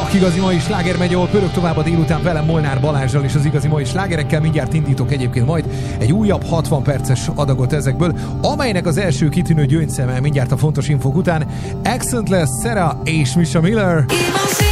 Csak igazi mai sláger megy, ahol pörög tovább a délután velem Molnár Balázsral és az igazi mai slágerekkel. Mindjárt indítok egyébként majd egy újabb 60 perces adagot ezekből, amelynek az első kitűnő gyöngyszeme mindjárt a fontos infók után. Accent lesz Sarah és Misha Miller.